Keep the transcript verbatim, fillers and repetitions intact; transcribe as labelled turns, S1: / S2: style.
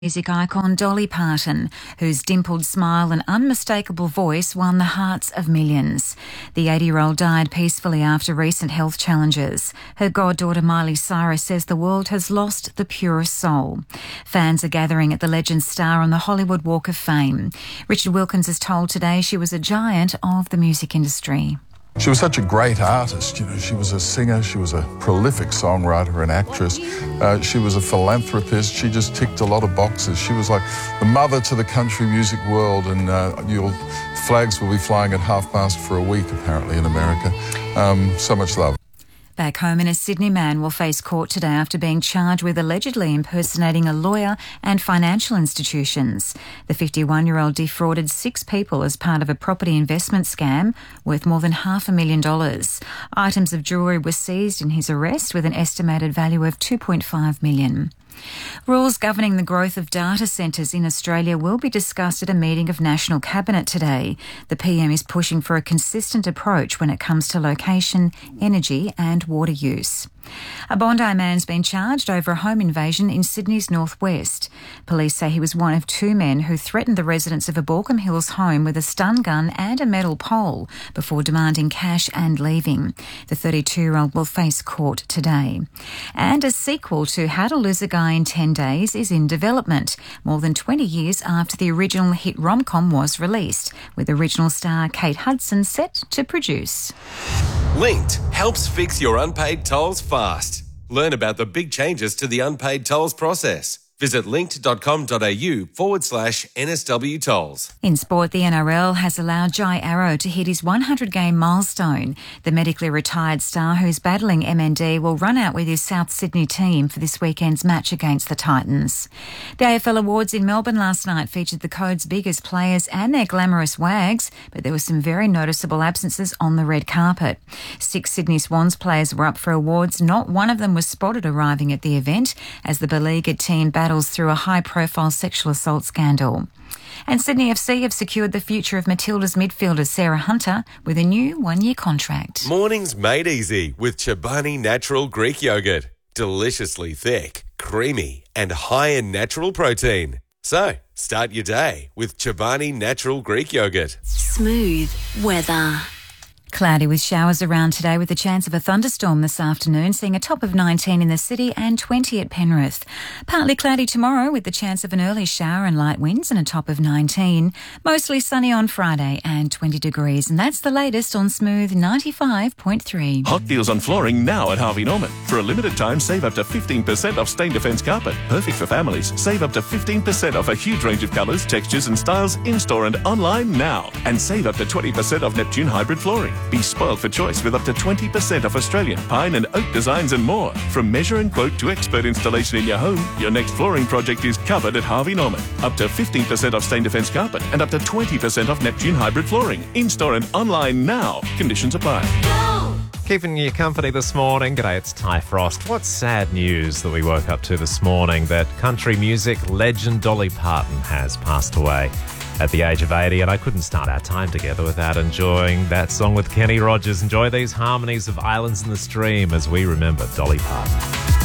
S1: Music icon Dolly Parton, whose dimpled smile and unmistakable voice won the hearts of millions. The eighty-year-old died peacefully after recent health challenges. Her goddaughter Miley Cyrus says the world has lost the purest soul. Fans are gathering at the legend's star on the Hollywood Walk of Fame. Richard Wilkins is told today she was a giant of the music industry.
S2: She was such a great artist. You know, she was a singer, she was a prolific songwriter and actress. Uh, she was a philanthropist. She just ticked a lot of boxes. She was like the mother to the country music world, and uh, your flags will be flying at half-mast for a week, apparently, in America. Um, so much love.
S1: Back home, in a Sydney man will face court today after being charged with allegedly impersonating a lawyer and financial institutions. The fifty-one-year-old defrauded six people as part of a property investment scam worth more than half a million dollars. Items of jewellery were seized in his arrest with an estimated value of two point five million dollars. Rules governing the growth of data centres in Australia will be discussed at a meeting of National Cabinet today. The P M is pushing for a consistent approach when it comes to location, energy and water use. A Bondi man's been charged over a home invasion in Sydney's northwest. Police say he was one of two men who threatened the residents of a Baulkham Hills home with a stun gun and a metal pole before demanding cash and leaving. The thirty-two-year-old will face court today. And a sequel to How to Lose a Guy in ten days is in development, more than twenty years after the original hit rom-com was released, with original star Kate Hudson set to produce.
S3: Linked helps fix your unpaid tolls fast. Learn about the big changes to the unpaid tolls process. Visit linked.com.au forward slash NSW tolls.
S1: In sport, the N R L has allowed Jai Arrow to hit his one hundred game milestone. The medically retired star, who's battling M N D, will run out with his South Sydney team for this weekend's match against the Titans. The A F L Awards in Melbourne last night featured the Code's biggest players and their glamorous wags, but there were some very noticeable absences on the red carpet. Six Sydney Swans players were up for awards. Not one of them was spotted arriving at the event as the beleaguered team battled through a high-profile sexual assault scandal. And Sydney F C have secured the future of Matilda's midfielder Sarah Hunter with a new one-year contract.
S3: Mornings made easy with Chobani Natural Greek Yogurt. Deliciously thick, creamy and high in natural protein. So, start your day with Chobani Natural Greek Yogurt.
S4: Smooth weather.
S1: Cloudy with showers around today with a chance of a thunderstorm this afternoon, seeing a top of nineteen in the city and twenty at Penrith. Partly cloudy tomorrow with the chance of an early shower and light winds and a top of nineteen. Mostly sunny on Friday and twenty degrees. And that's the latest on Smooth ninety-five point three.
S5: Hot deals on flooring now at Harvey Norman. For a limited time, save up to fifteen percent off Stain Defence carpet. Perfect for families. Save up to fifteen percent off a huge range of colours, textures and styles in-store and online now. And save up to twenty percent off Neptune hybrid flooring. Be spoiled for choice with up to twenty percent off Australian pine and oak designs and more. From measure and quote to expert installation in your home, your next flooring project is covered at Harvey Norman. Up to fifteen percent off Stain Defence carpet and up to twenty percent off Neptune hybrid flooring. In-store and online now. Conditions apply.
S4: Go!
S6: Keeping you company this morning. G'day, it's Ty Frost. What sad news that we woke up to this morning, that country music legend Dolly Parton has passed away at the age of eighty, and I couldn't start our time together without enjoying that song with Kenny Rogers. Enjoy these harmonies of Islands in the Stream as we remember Dolly Parton.